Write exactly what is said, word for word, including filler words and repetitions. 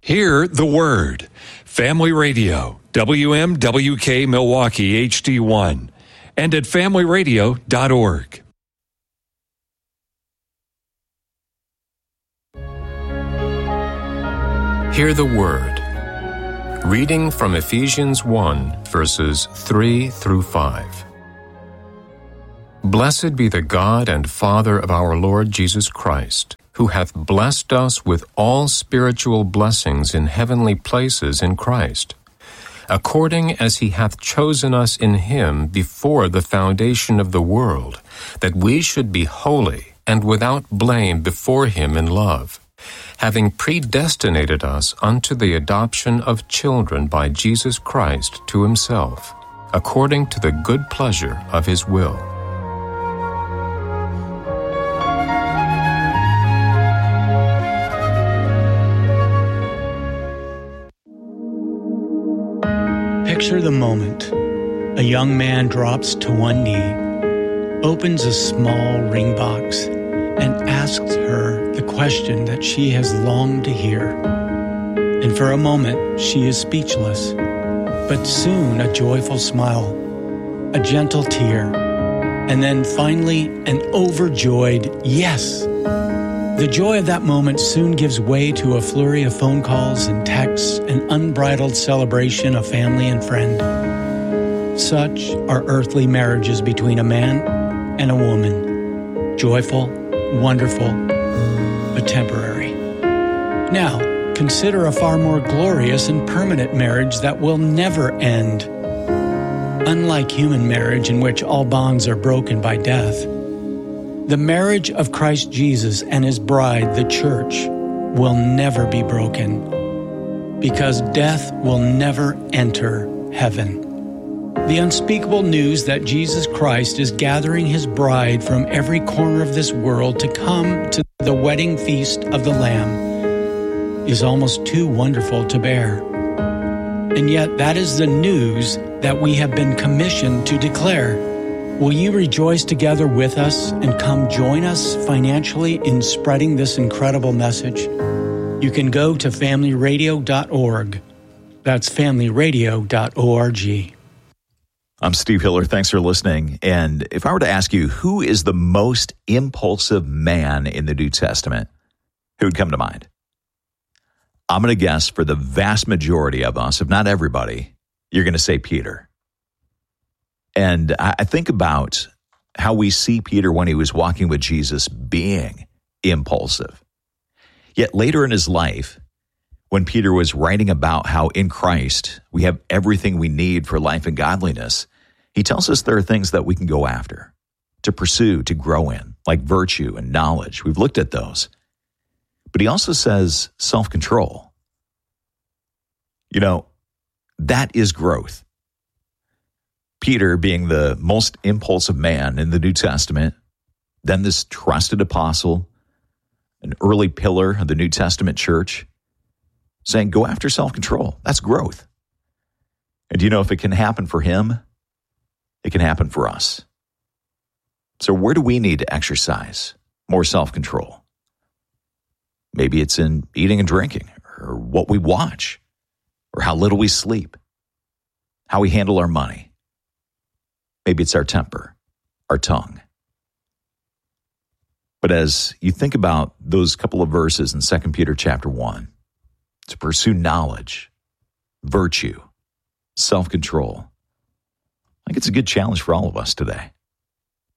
Hear the Word. Family Radio, W M W K Milwaukee H D one, and at family radio dot org. Hear the Word. Reading from Ephesians one, verses three through five. Blessed be the God and Father of our Lord Jesus Christ, who hath blessed us with all spiritual blessings in heavenly places in Christ, according as he hath chosen us in him before the foundation of the world, that we should be holy and without blame before him in love, having predestinated us unto the adoption of children by Jesus Christ to himself, according to the good pleasure of his will. Picture the moment. A young man drops to one knee, opens a small ring box, and asks her the question that she has longed to hear. And for a moment, she is speechless. But soon a joyful smile, a gentle tear, and then finally an overjoyed yes. The joy of that moment soon gives way to a flurry of phone calls and texts, an unbridled celebration of family and friend. Such are earthly marriages between a man and a woman. Joyful, wonderful, but temporary. Now, consider a far more glorious and permanent marriage that will never end. Unlike human marriage, in which all bonds are broken by death, the marriage of Christ Jesus and his bride, the church, will never be broken, because death will never enter heaven. The unspeakable news that Jesus Christ is gathering his bride from every corner of this world to come to the wedding feast of the Lamb is almost too wonderful to bear. And yet that is the news that we have been commissioned to declare. Will you rejoice together with us and come join us financially in spreading this incredible message? You can go to family radio dot org. That's family radio dot org. I'm Steve Hiller. Thanks for listening. And if I were to ask you, who is the most impulsive man in the New Testament, who would come to mind? I'm going to guess for the vast majority of us, if not everybody, you're going to say Peter. And I think about how we see Peter when he was walking with Jesus being impulsive. Yet later in his life, when Peter was writing about how in Christ we have everything we need for life and godliness, he tells us there are things that we can go after, to pursue, to grow in, like virtue and knowledge. We've looked at those. But he also says self-control. You know, that is growth. Peter being the most impulsive man in the New Testament, then this trusted apostle, an early pillar of the New Testament church, saying, go after self-control. That's growth. And do you know, if it can happen for him, it can happen for us. So where do we need to exercise more self-control? Maybe it's in eating and drinking, or what we watch, or how little we sleep, how we handle our money. Maybe it's our temper, our tongue. But as you think about those couple of verses in Second Peter chapter one, to pursue knowledge, virtue, self-control, I think it's a good challenge for all of us today.